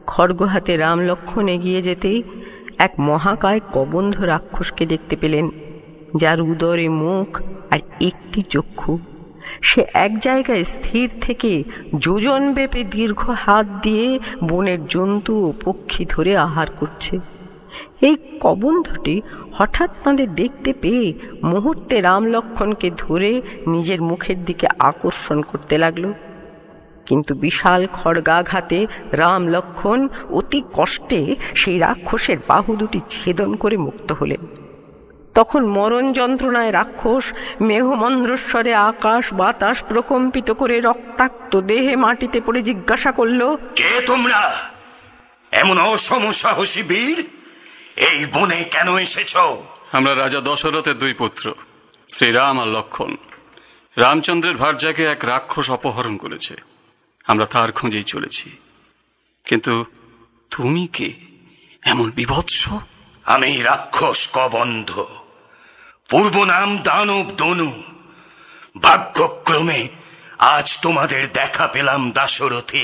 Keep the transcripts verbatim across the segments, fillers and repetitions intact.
খড়গ হাতে রাম লক্ষ্মণ এগিয়ে যেতেই এক মহাকায় কবন্ধ রাক্ষসকে দেখতে পেলেন, যার উদরে মুখ আর একটি চক্ষু। সে এক জায়গায় স্থির থেকে যোজন ব্যাপী দীর্ঘ হাত দিয়ে বনের জন্তু ও পক্ষী ধরে আহার করছে। এই কবন্ধটি হঠাৎ তাঁদের দেখতে পেয়ে মুহূর্তে রাম লক্ষ্মণকে ধরে নিজের মুখের দিকে আকর্ষণ করতে লাগলো। কিন্তু বিশাল খড়গাঘাতে রাম লক্ষ্মণ অতি কষ্টে সেই রাক্ষসের বাহু দুটি ছেদন করে মুক্ত হলেন। তখন মরণ যন্ত্রণায় রাক্ষস মেঘমন্দ্রস্বরে আকাশ বাতাস প্রকম্পিত করে রক্তাক্ত দেহে মাটিতে পড়ে জিজ্ঞাসা করল, কে তোমরা? এমন অসম সাহসী বীর, এই বনে কেন এসেছ? আমরা রাজা দশরথের দুই পুত্র, শ্রীরাম আর লক্ষ্মণ। রামচন্দ্রের ভার্যাকে এক রাক্ষস অপহরণ করেছে, আমরা তার খোঁজেই চলেছি। কিন্তু তুমি কে, এমন বিভৎস? আমি রাক্ষস কবন্ধ, পূর্ব নাম দানব দনু। ভাগ্যক্রমে আজ তোমাদের দেখা পেলাম দাশরথী।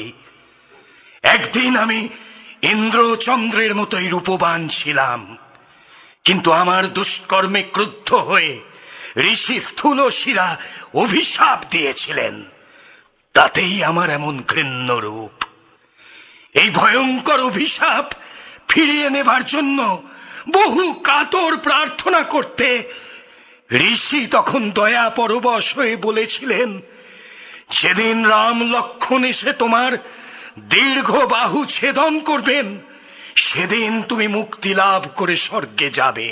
একদিন আমি ইন্দ্রচন্দ্রের মতোই রূপবান ছিলাম, কিন্তু আমার দুষ্কর্মে ক্রুদ্ধ হয়ে ঋষি স্থূলশিরা অভিশাপ দিয়েছিলেন, তাতেই আমার এমন ঘৃণ্য রূপ। এই ভয়ঙ্কর অভিশাপ ফিরিয়ে নেবার জন্য বহু কাতর প্রার্থনা করতে ঋষি তখন দয়া পরবশ হয়ে বলেছিলেন, যেদিন রাম লক্ষ্মণ এসে তোমার দীর্ঘ বাহু ছেদন করবেন, সেদিন তুমি মুক্তি লাভ করে স্বর্গে যাবে।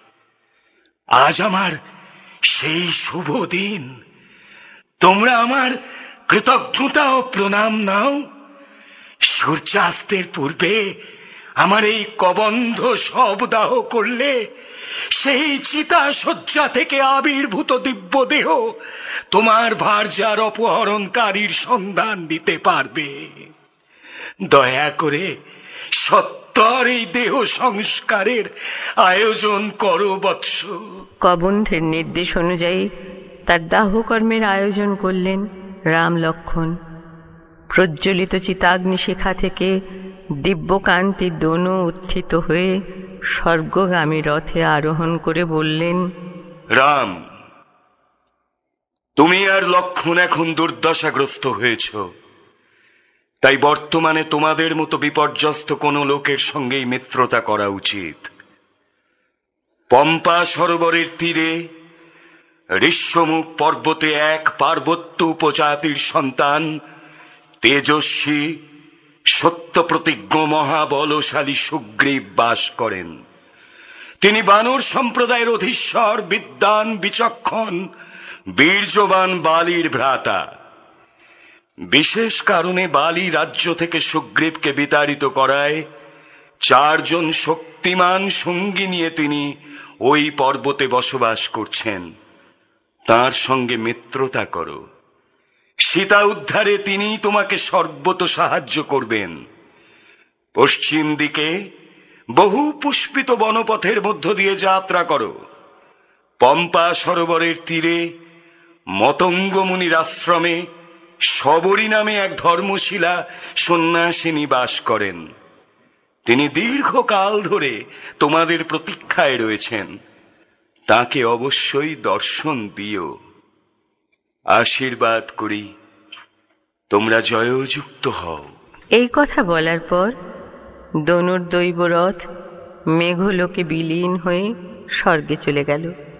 আজ আমার সেই শুভ দিন, তোমরা আমার কৃতজ্ঞতা ও প্রণাম নাও। সূর্যাস্তের পূর্বে আমার এই কবন্ধ শবদাহ করলে সেই চিতা শয্যা থেকে আবির্ভূত দিব্য দেহ তোমার ভার্যার অপহরণকারীর সন্ধান দিতে পারবে। দয়া করে সত্তর এই দেহ সংস্কারের আয়োজন করো বৎস। কবন্ধের নির্দেশ অনুযায়ী তার দাহকর্মের আয়োজন করলেন রাম লক্ষ্মণ। প্রজ্বলিত চিতাগ্নিশিখা থেকে দিব্যকান্তি দনু উত্থিত হয়ে স্বর্গগামী রথে আরোহণ করে বললেন, রাম, তুমি আর লক্ষ্মণ এখন দুর্দশাগ্রস্ত হয়েছ, তাই বর্তমানে তোমাদের মতো বিপর্যস্ত কোন লোকের সঙ্গেই মিত্রতা করা উচিত। পম্পা সরোবরের তীরে ঋষ্যমুখ পর্বতে এক পার্বত্য উপজাতির সন্তান তেজস্বী সত্যপ্রতিজ্ঞ মহাবলশালী সুগ্রীব বাস করেন। তিনি বানর সম্প্রদায়ের অধীশ্বর, বিদ্বান, বিচক্ষণ, বীর্যবান বালির ভ্রাতা। বিশেষ কারণে বালি রাজ্য থেকে সুগ্রীবকে বিতাড়িত করায় চারজন শক্তিমান সঙ্গী নিয়ে তিনি ওই পর্বতে বসবাস করছেন। তার সঙ্গে মিত্রতা করো। সীতা উদ্ধারে তিনি তোমাকে সর্বত সাহায্য করবেন। পশ্চিম দিকে বহু পুষ্পিত বনপথের মধ্য দিয়ে যাত্রা করো। পম্পা সরোবরের তীরে মতঙ্গ মুনির আশ্রমে শবরী নামে এক ধর্মশীলা সন্ন্যাসিনী বাস করেন। তিনি দীর্ঘকাল ধরে তোমাদের প্রতীক্ষায় রয়েছেন, তাকে অবশ্যই দর্শন দিও। আশীর্বাদ করি তোমরা জয়যুক্ত হও। এই কথা বলার পর দনুর দৈবরথ মেঘলোকে বিলীন হয়ে স্বর্গে চলে গেল।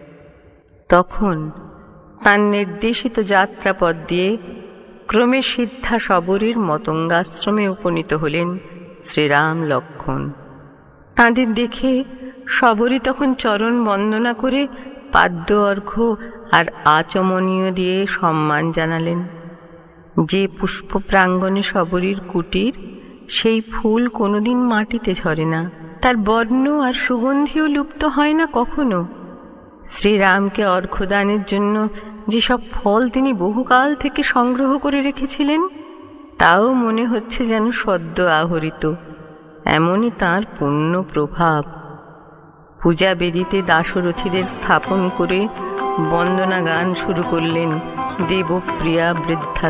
তখন তার নির্দেশিত যাত্রাপথ দিয়ে ক্রমে সিদ্ধা শবরীর মতঙ্গাশ্রমে উপনীত হলেন শ্রীরাম লক্ষ্মণ। তাঁদের দেখে শবরী তখন চরণ বন্দনা করে পাদ্য অর্ঘ্য আর আচমনীয় দিয়ে সম্মান জানালেন। যে পুষ্প প্রাঙ্গণে শবরীর কুটির, সেই ফুল কোনোদিন মাটিতে ঝরে না, তার বর্ণ আর সুগন্ধিও লুপ্ত হয় না কখনো। শ্রীরামকে অর্ঘ্যদানের জন্য যেসব ফল তিনি বহুকাল থেকে সংগ্রহ করে রেখেছিলেন, তাও মনে হচ্ছে যেন সদ্য আহরিত। এমনই তাঁর পুণ্য প্রভাব। পূজা বেদিতে দাশরথীদের স্থাপন করে বন্দনা গান শুরু করলেন দেবপ্রিয়া বৃদ্ধা